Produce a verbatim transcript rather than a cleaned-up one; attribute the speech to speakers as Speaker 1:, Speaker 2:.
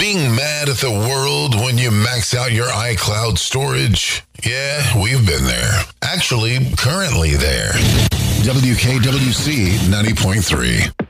Speaker 1: Being mad at the world when you max out your iCloud storage? Yeah, we've been there. Actually, currently there. W K W C ninety point three.